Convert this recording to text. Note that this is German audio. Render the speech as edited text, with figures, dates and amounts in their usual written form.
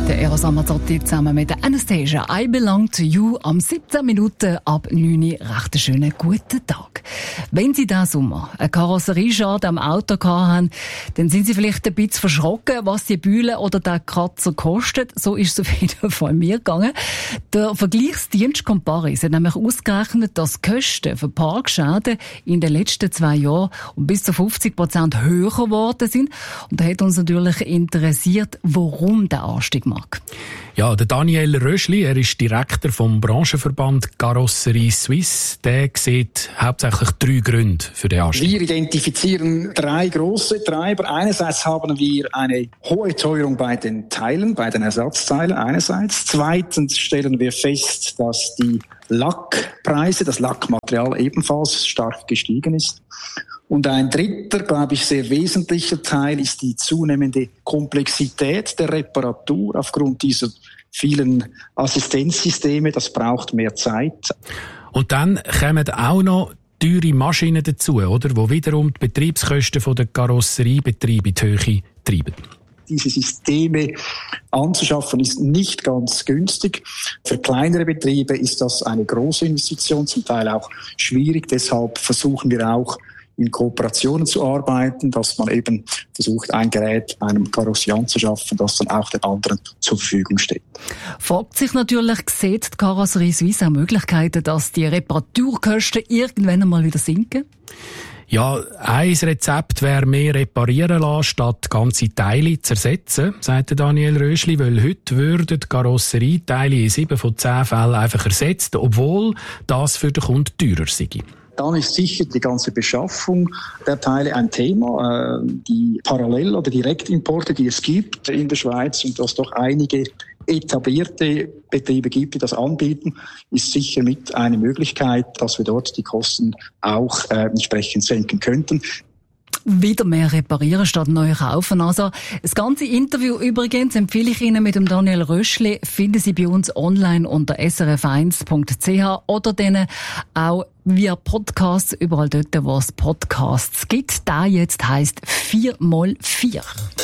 Der Eros Ramazzotti zusammen mit der Anastasia. I Belong to You am 17 Minuten ab 9 Uhr. Recht einen schönen guten Tag. Wenn Sie diesen Sommer einen Karosserieschaden am Auto hatten, dann sind Sie vielleicht ein bisschen verschrocken, was die Bühne oder der Kratzer kostet. So ist es auf jeden Fall mir gegangen. Der Vergleichsdienst Comparis hat nämlich ausgerechnet, dass die Kosten für Parkschäden in den letzten 2 Jahren um bis zu 50% höher geworden sind. Und da hat uns natürlich interessiert, warum der Anstieg mag. Ja, der Daniel Röschli, er ist Direktor vom Branchenverband Karosserie Suisse. Der sieht hauptsächlich 3 Gründe für den Anstieg. Wir identifizieren 3 grosse Treiber. Einerseits haben wir eine hohe Teuerung bei den Teilen, bei den Ersatzteilen einerseits. Zweitens stellen wir fest, dass die Lackpreise, das Lackmaterial ebenfalls stark gestiegen ist. Und ein dritter, glaube ich, sehr wesentlicher Teil ist die zunehmende Komplexität der Reparatur aufgrund dieser vielen Assistenzsysteme. Das braucht mehr Zeit. Und dann kommen auch noch teure Maschinen dazu, oder? Wo wiederum die Betriebskosten der Karosseriebetriebe in die Höhe treiben. Diese Systeme anzuschaffen ist nicht ganz günstig. Für kleinere Betriebe ist das eine große Investition, zum Teil auch schwierig. Deshalb versuchen wir auch, in Kooperationen zu arbeiten, dass man eben versucht, ein Gerät bei einem Karossier anzuschaffen, das dann auch den anderen zur Verfügung steht. Fragt sich natürlich, sieht die Karosserie Suisse auch Möglichkeiten, dass die Reparaturkosten irgendwann einmal wieder sinken? Ja, ein Rezept wäre mehr reparieren lassen, statt ganze Teile zu ersetzen, sagt Daniel Röschli, weil heute würden die Karosserieteile in 7 von 10 Fällen einfach ersetzt, obwohl das für den Kunden teurer sei. Dann ist sicher die ganze Beschaffung der Teile ein Thema. Die Parallel- oder Direktimporte, die es gibt in der Schweiz und dass doch einige etablierte Betriebe gibt, die das anbieten, ist sicher mit eine Möglichkeit, dass wir dort die Kosten auch entsprechend senken könnten. Wieder mehr reparieren statt neu kaufen. Also, das ganze Interview übrigens empfehle ich Ihnen mit dem Daniel Röschli, finden Sie bei uns online unter srf1.ch oder dann auch via Podcasts, überall dort, wo es Podcasts gibt. Der jetzt heisst 4x4.